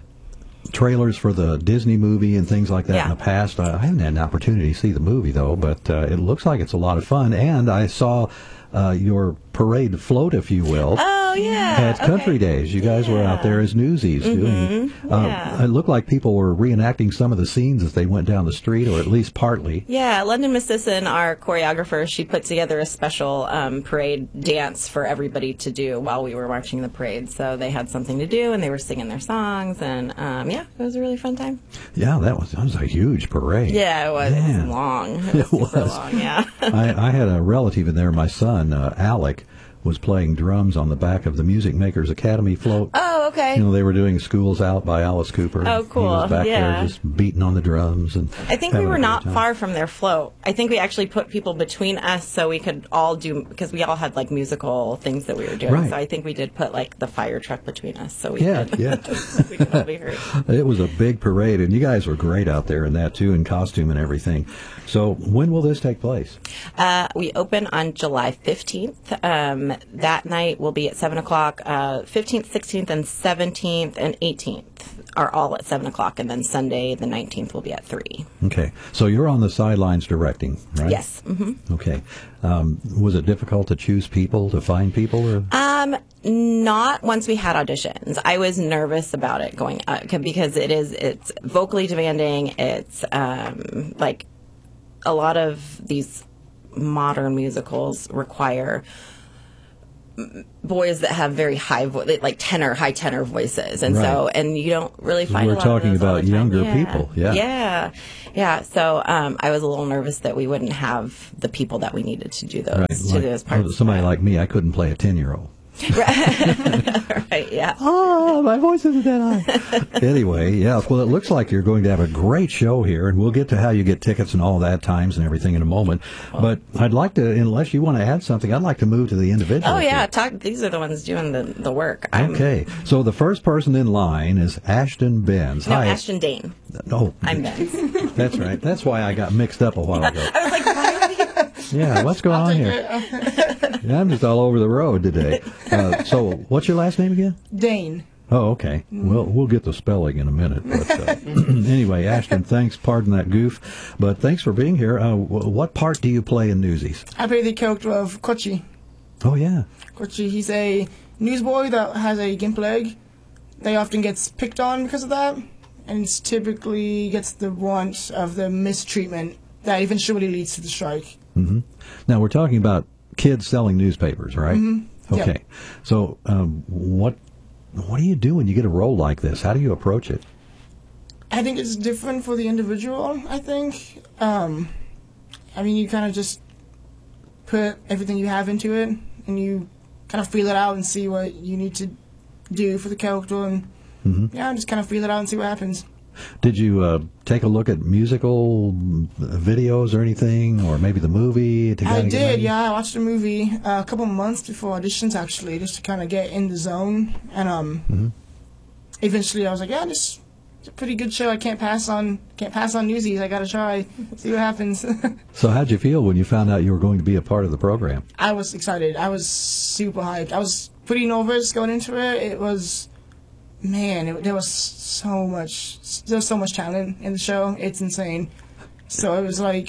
trailers for the Disney movie and things like that yeah. in the past. I haven't had an opportunity to see the movie, though, but uh, it looks like it's a lot of fun. And I saw uh, your parade float, if you will. Oh, yeah. At Country okay. Days. You guys yeah. were out there as Newsies. Mm-hmm. doing. Uh, yeah. It looked like people were reenacting some of the scenes as they went down the street, or at least partly. Yeah, London Miss Sisson, our choreographer, she put together a special um, parade dance for everybody to do while we were marching the parade. So they had something to do, and they were singing their songs, and um, yeah, it was a really fun time. Yeah, that was that was a huge parade. Yeah, it was, it was long. It was, it was. super long, yeah. I, I had a relative in there, my son, uh, Alec, was playing drums on the back of the Music Makers Academy float. Oh, okay. You know, they were doing Schools Out by Alice Cooper. Oh, cool. He was back yeah. there just beating on the drums. And I think we were not far from their float. I think we actually put people between us so we could all do, because we all had like musical things that we were doing. Right. So I think we did put like the fire truck between us so we yeah, could, yeah. we could all be heard. It was a big parade, and you guys were great out there in that too, in costume and everything. So when will this take place? Uh, we open on July fifteenth. Um, that night will be at seven o'clock. Uh, fifteenth, sixteenth, and seventeenth, and eighteenth are all at seven o'clock. And then Sunday, the nineteenth, will be at three. Okay. So you're on the sidelines directing, right? Yes. Mm-hmm. Okay. Um, was it difficult to choose people, to find people? Or? Um, not once we had auditions. I was nervous about it going uh, because it is, it's vocally demanding. It's um, like a lot of these modern musicals require boys that have very high, vo- like tenor, high tenor voices, and right. so, and you don't really find. We're a lot talking of those about younger yeah. people, yeah, yeah, yeah. So um, I was a little nervous that we wouldn't have the people that we needed to do those right. to like, those parts. Somebody like me, I couldn't play a ten-year-old. right. right, yeah. Oh, my voice isn't that high. Anyway, yeah, well, it looks like you're going to have a great show here, and we'll get to how you get tickets and all that, times and everything in a moment. But I'd like to, unless you want to add something, I'd like to move to the individual. Oh, yeah, here. talk, these are the ones doing the, the work. I'm, okay, so the first person in line is Ashton Benz. No, Hi. Ashton Dane. Oh. I'm Benz. That's right. That's why I got mixed up a while ago. I was like, why are we... Yeah, what's going on here? Yeah, I'm just all over the road today. Uh, so, what's your last name again? Dane. Oh, okay. Mm-hmm. Well, we'll get the spelling in a minute. But uh, anyway, Ashton, thanks. Pardon that goof, but thanks for being here. Uh, w- what part do you play in Newsies? I play the character of Kochi. Oh, yeah. Kochi, he's a newsboy that has a gimp leg. They often gets picked on because of that, and typically gets the brunt of the mistreatment that eventually leads to the strike. Mm-hmm. Now, we're talking about kids selling newspapers, right? Mm-hmm. Okay. Yep. So, um, what what do you do when you get a role like this? How do you approach it? I think it's different for the individual, I think. Um, I mean, you kind of just put everything you have into it, and you kind of feel it out and see what you need to do for the character, and mm-hmm. yeah, just kind of feel it out and see what happens. Did you uh, take a look at musical videos or anything, or maybe the movie? To I did, yeah. I watched the movie uh, a couple months before auditions, actually, just to kind of get in the zone. And um, mm-hmm. eventually, I was like, "Yeah, this is a pretty good show. I can't pass on, can't pass on Newsies. I got to try, see what happens." So, how'd you feel when you found out you were going to be a part of the program? I was excited. I was super hyped. I was pretty nervous going into it. It was. Man, it, there was so much, there was so much talent in the show. It's insane. So it was like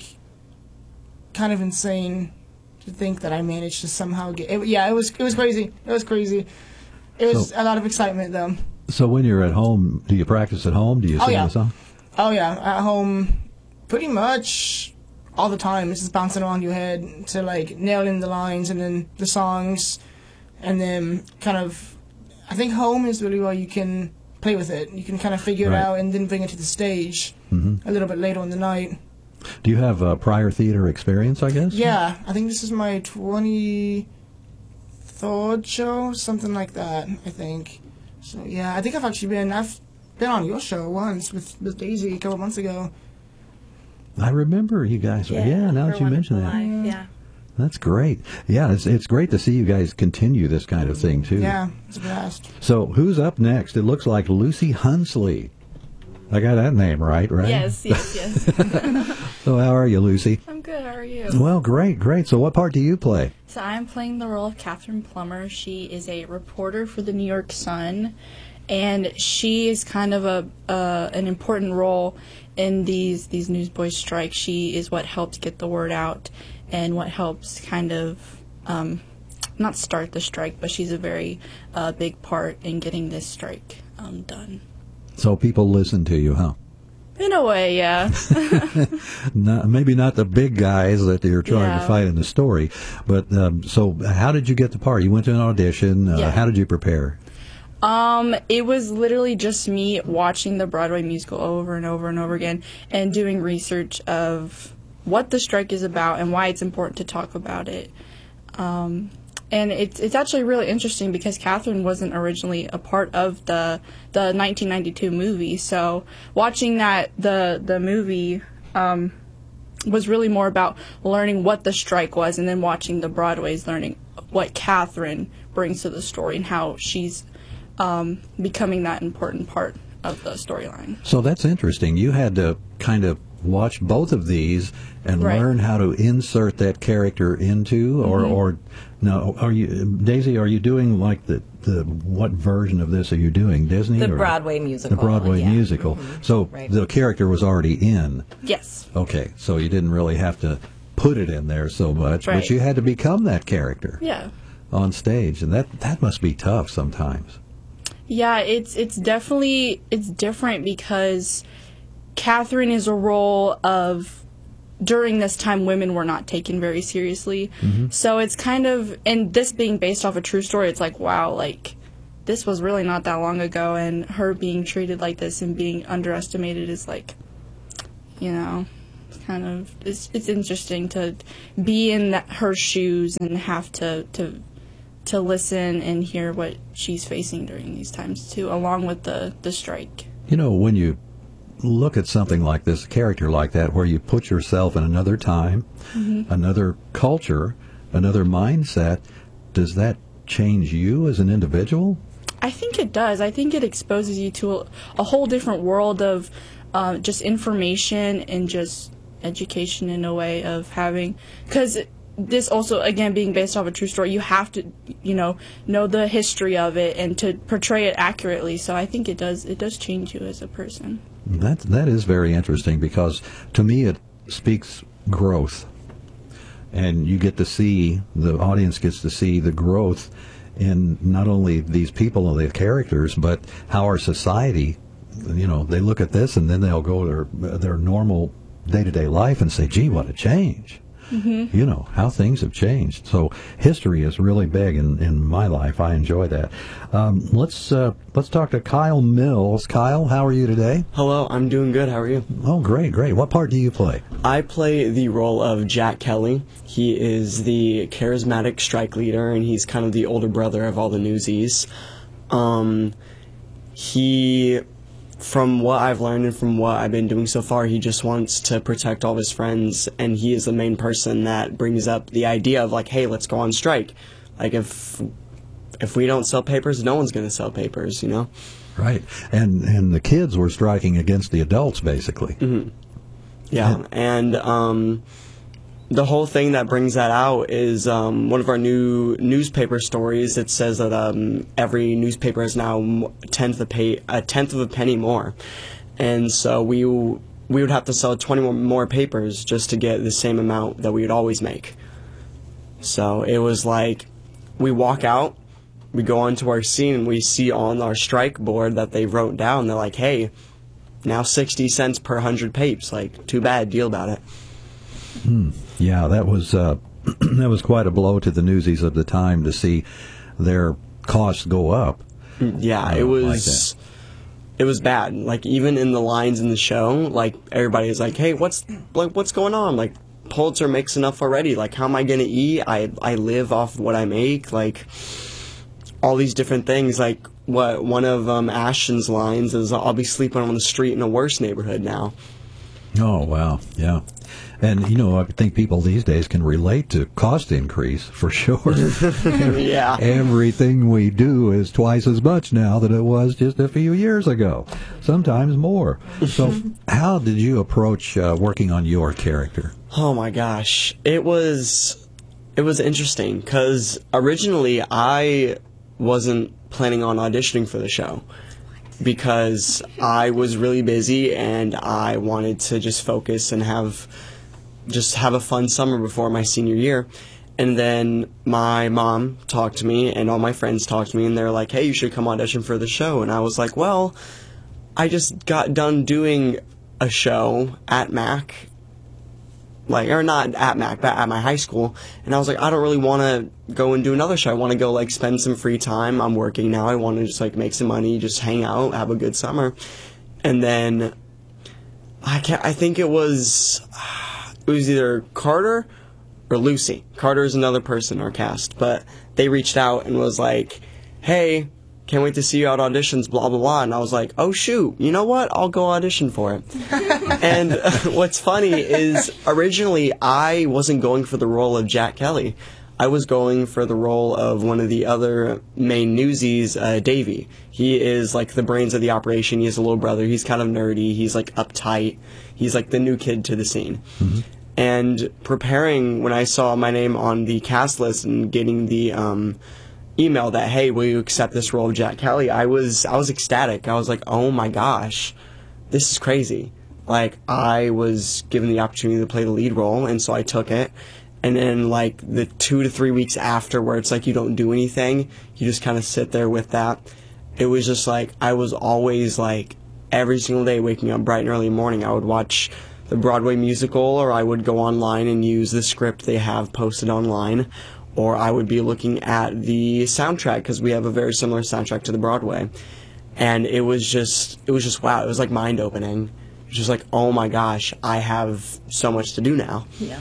kind of insane to think that I managed to somehow get. It, yeah, it was it was crazy. It was crazy. It was So- a lot of excitement, though. So when you're at home, do you practice at home? Do you Oh, sing yeah. the song? Oh yeah, at home, pretty much all the time. It's just bouncing around your head to like nail in the lines and then the songs, and then kind of. I think home is really where you can play with it. You can kind of figure Right. it out and then bring it to the stage Mhm. a little bit later in the night. Do you have uh, prior theater experience, I guess? Yeah, I think this is my twenty-third show, something like that. I think. So yeah, I think I've actually been I've been on your show once with with Daisy a couple months ago. I remember you guys. Yeah, Yeah, now for that you mention that. Wonderful Life, yeah. That's great. Yeah, it's it's great to see you guys continue this kind of thing, too. Yeah, it's a blast. So who's up next? It looks like Lucy Hunsley. I got that name right, right? Yes, yes, yes. So how are you, Lucy? I'm good. How are you? Well, great, great. So what part do you play? So I'm playing the role of Catherine Plummer. She is a reporter for the New York Sun, and she is kind of a uh, an important role in these these newsboys strikes. She is what helps get the word out and what helps kind of um, not start the strike, but she's a very uh, big part in getting this strike um, done. So people listen to you, huh? In a way, yeah. Not, maybe not the big guys that you're trying Yeah. to fight in the story, but um, so how did you get the part? You went to an audition. Uh, Yeah. How did you prepare? Um, it was literally just me watching the Broadway musical over and over and over again and doing research of what the strike is about and why it's important to talk about it. Um, and it's it's actually really interesting because Catherine wasn't originally a part of the the nineteen ninety-two movie. So watching that the the movie um, was really more about learning what the strike was, and then watching the Broadways, learning what Catherine brings to the story and how she's um, becoming that important part of the storyline. So that's interesting. You had to kind of watch both of these and Right. learn how to insert that character into, or, Mhm. or no, are you, Daisy? Are you doing like the the what version of this are you doing? Disney, The or Broadway musical, The Broadway yeah. musical. So Right. the character was already in. Yes. Okay, so you didn't really have to put it in there so much, Right. but you had to become that character Yeah. on stage, and that that must be tough sometimes. Yeah, it's it's definitely it's different because Catherine is a role of during this time women were not taken very seriously. Mhm. So it's kind of, and this being based off a true story, it's like, wow, like this was really not that long ago, and her being treated like this and being underestimated is like, you know, it's kind of it's it's interesting to be in that, her shoes and have to to to listen and hear what she's facing during these times too, along with the the strike. You know, when you look at something like this, a character like that, where you put yourself in another time, Mhm. another culture, another mindset, does that change you as an individual? I think it does. I think it exposes you to a, a whole different world of uh, just information and just education in a way of having, because this also, again, being based off a true story, you have to, you know, know the history of it and to portray it accurately. So I think it does, it does change you as a person. That that is very interesting, because to me it speaks growth, and you get to see, the audience gets to see the growth in not only these people and the characters, but how our society, you know, they look at this and then they'll go to their their normal day-to-day life and say, gee, what a change. Mm-hmm. You know, how things have changed. So history is really big in, in my life. I enjoy that. Um, let's uh, let's talk to Kyle Mills. Kyle, how are you today? Hello, I'm doing good. How are you? Oh, great, great. What part do you play? I play the role of Jack Kelly. He is the charismatic strike leader, and he's kind of the older brother of all the newsies. Um, he, from what I've learned and from what I've been doing so far, he just wants to protect all of his friends, and he is the main person that brings up the idea of, like, hey, let's go on strike. Like, if if we don't sell papers, no one's going to sell papers, you know? Right. And and the kids were striking against the adults, basically. Mm-hmm. Yeah, and um, the whole thing that brings that out is um, one of our new newspaper stories. It says that um, every newspaper is now a tenth of a, pay, a tenth of a penny more, and so we we would have to sell twenty more, more papers just to get the same amount that we would always make. So it was like we walk out, we go onto our scene and we see on our strike board that they wrote down, they're like, hey, now sixty cents per hundred papes. Like, too bad, deal about it. Hmm. Yeah, that was uh, that was quite a blow to the newsies of the time to see their costs go up. Yeah, uh, it was like it was bad. Like, even in the lines in the show, like, everybody is like, hey, what's like what's going on? Like, Pulitzer makes enough already. Like, how am I gonna eat? I I live off what I make. Like, all these different things. Like, what one of um, Ashton's lines is, I'll be sleeping on the street in a worse neighborhood now. Oh, wow. Yeah. And, you know, I think people these days can relate to cost increase for sure. Yeah. Everything we do is twice as much now than it was just a few years ago, sometimes more. So how did you approach uh, working on your character? Oh, my gosh. It was, it was interesting because originally I wasn't planning on auditioning for the show, because I was really busy and I wanted to just focus and have just have a fun summer before my senior year. And then my mom talked to me and all my friends talked to me and they're like, hey, you should come audition for the show. And I was like, well, I just got done doing a show at Mac, like, or not at Mac, but at my high school. And I was like, I don't really want to go and do another show. I want to go, like, spend some free time. I'm working now. I want to just, like, make some money, just hang out, have a good summer. And then I can't, I think it was, it was either Carter or Lucy. Carter is another person in our cast, but they reached out and was like, hey, can't wait to see you at auditions, blah, blah, blah. And I was like, oh, shoot, you know what? I'll go audition for it. And uh, what's funny is originally I wasn't going for the role of Jack Kelly. I was going for the role of one of the other main newsies, uh, Davey. He is like the brains of the operation. He has a little brother. He's kind of nerdy. He's like uptight. He's like the new kid to the scene. Mm-hmm. And preparing, when I saw my name on the cast list and getting the um, email that, hey, will you accept this role of Jack Kelly, I was I was ecstatic. I was like, oh my gosh, this is crazy. Like, I was given the opportunity to play the lead role, and so I took it. And then, like, the two to three weeks after, where it's like you don't do anything, you just kind of sit there with that. It was just like, I was always, like, every single day waking up bright and early in the morning, I would watch the Broadway musical, or I would go online and use the script they have posted online, or I would be looking at the soundtrack, because we have a very similar soundtrack to the Broadway. And it was just, it was just, wow, it was like mind-opening. It was just like, oh my gosh, I have so much to do now. Yeah.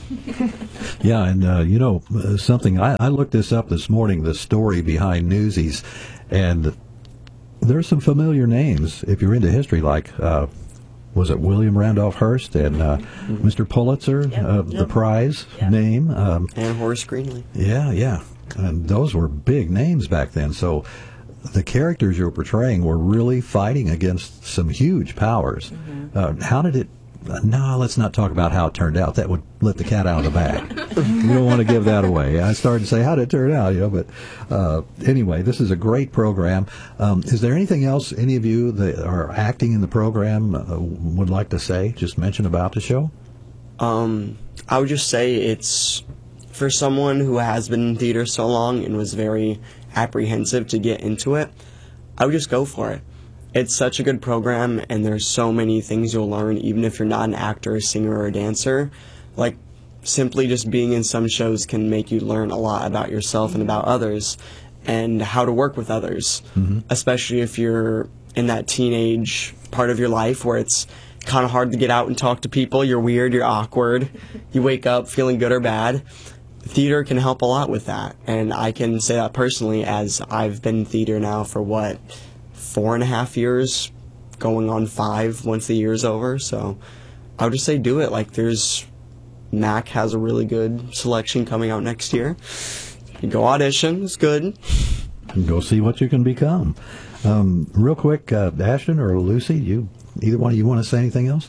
Yeah, and uh, you know, uh, something, I, I looked this up this morning, the story behind Newsies, and there's some familiar names, if you're into history, like, uh, was it William Randolph Hearst and uh, mm-hmm. Mister Pulitzer, yep, uh, yep. the prize yep. name? Um, and Horace Greeley. Yeah, yeah. And those were big names back then. So the characters you were portraying were really fighting against some huge powers. Mm-hmm. Uh, how did it... Uh, no, let's not talk about how it turned out. That would let the cat out of the bag. We don't want to give that away. I started to say, how did it turn out? You know, but uh, anyway, this is a great program. Um, is there anything else any of you that are acting in the program uh, would like to say, just mention about the show? Um, I would just say it's, for someone who has been in theater so long and was very apprehensive to get into it, I would just go for it. It's such a good program, and there's so many things you'll learn, even if you're not an actor, a singer, or a dancer. Like, simply just being in some shows can make you learn a lot about yourself and about others, and how to work with others, mm-hmm. especially if you're in that teenage part of your life where it's kind of hard to get out and talk to people. You're weird, you're awkward, you wake up feeling good or bad. Theater can help a lot with that, and I can say that personally, as I've been in theater now for, what, four and a half years, going on five once the year's over. So I would just say do it. Like, there's, Mac has a really good selection coming out next year. You go audition, it's good. And go see what you can become. Um, real quick, uh, Ashton or Lucy, you either one of you want to say anything else?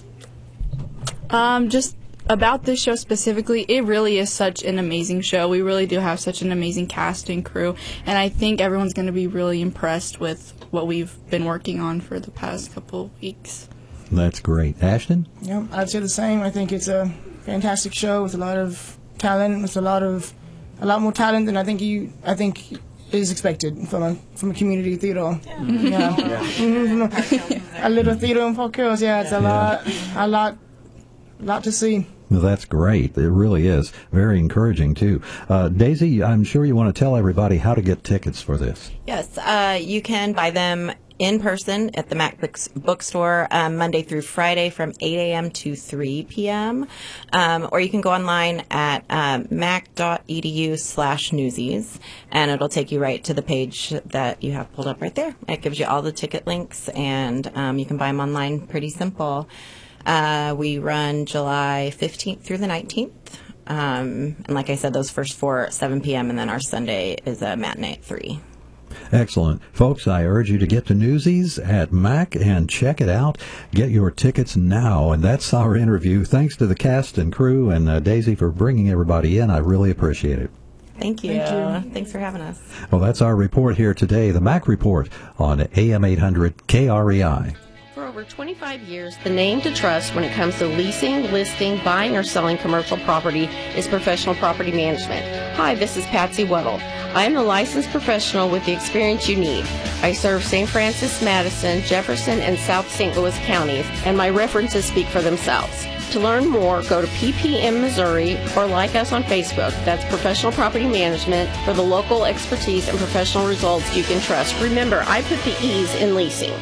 Um, just about this show specifically, it really is such an amazing show. We really do have such an amazing cast and crew, and I think everyone's going to be really impressed with what we've been working on for the past couple of weeks. That's great. Ashton? Yeah, I'd say the same. I think it's a fantastic show with a lot of talent, with a lot of a lot more talent than I think you I think is expected from a from a community theater. Yeah, yeah. Mm-hmm. A little theater in Fort Hills. Yeah, it's a yeah. lot, a lot, lot to see. Well, that's great. It really is. Very encouraging, too. Uh, Daisy, I'm sure you want to tell everybody how to get tickets for this. Yes, uh, you can buy them in person at the Mac Bookstore um, Monday through Friday from eight a.m. to three p.m. Um, or you can go online at um, mac.edu slash newsies, and it'll take you right to the page that you have pulled up right there. It gives you all the ticket links, and um, you can buy them online. Pretty simple. Uh, we run July fifteenth through the nineteenth. Um, and like I said, those first four at seven p.m. and then our Sunday is a matinee at three. Excellent. Folks, I urge you to get to Newsies at Mac and check it out. Get your tickets now. And that's our interview. Thanks to the cast and crew and uh, Daisy for bringing everybody in. I really appreciate it. Thank you. Thank you. Thanks for having us. Well, that's our report here today, the Mac Report on A M eight hundred K R E I. For over twenty-five years, the name to trust when it comes to leasing, listing, buying, or selling commercial property is Professional Property Management. Hi, this is Patsy Weddle. I am the licensed professional with the experience you need. I serve Saint Francis, Madison, Jefferson, and South Saint Louis counties, and my references speak for themselves. To learn more, go to P P M Missouri or like us on Facebook. That's Professional Property Management for the local expertise and professional results you can trust. Remember, I put the E's in leasing.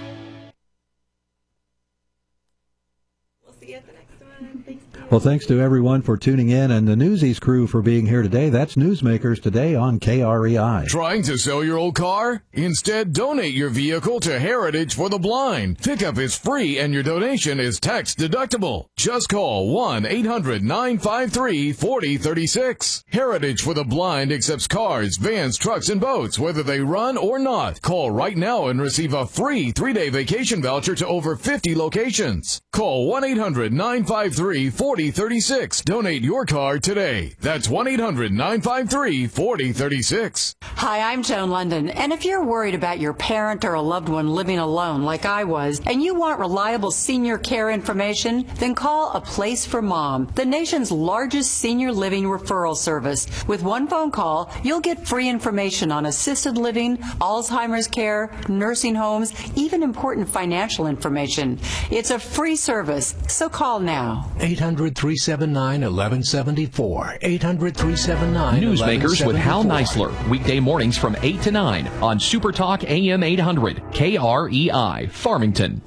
Well, thanks to everyone for tuning in and the Newsies crew for being here today. That's Newsmakers Today on K R E I. Trying to sell your old car? Instead, donate your vehicle to Heritage for the Blind. Pickup is free and your donation is tax deductible. Just call one eight hundred nine five three four zero three six. Heritage for the Blind accepts cars, vans, trucks, and boats, whether they run or not. Call right now and receive a free three-day vacation voucher to over fifty locations. Call one eight hundred nine five three four zero three six. Donate your car today. That's one eight hundred nine five three four zero three six. Hi, I'm Joan London, and if you're worried about your parent or a loved one living alone like I was, and you want reliable senior care information, then call A Place for Mom, the nation's largest senior living referral service. With one phone call, you'll get free information on assisted living, Alzheimer's care, nursing homes, even important financial information. It's a free service, so call now. eight hundred three seven nine one one seven four. eight hundred three seven nine one one seven four. Newsmakers with Hal Neisler, weekday mornings from eight to nine on Super Talk A M eight hundred, K R E I, Farmington.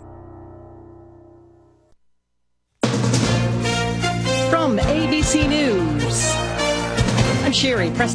From A B C News, I'm Sherry Preston.